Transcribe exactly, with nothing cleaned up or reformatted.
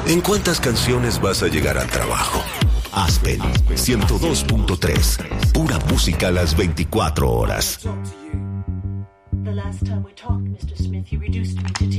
¿En cuántas canciones vas a llegar al trabajo? Aspen ciento dos punto tres. Pura música a las veinticuatro horas.